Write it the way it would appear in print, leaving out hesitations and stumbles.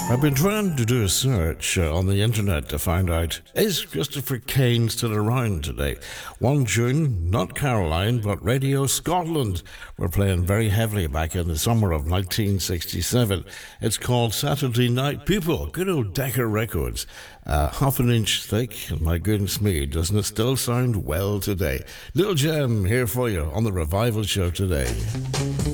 I've been trying to do a search on the internet to find out, is Christopher Kane still around today? One tune, not Caroline, but Radio Scotland were playing very heavily back in the summer of 1967. It's called Saturday Night People, good old Decca Records. Half an inch thick, and my goodness me, doesn't it still sound well today? Little Gem here for you on the Revival Show today.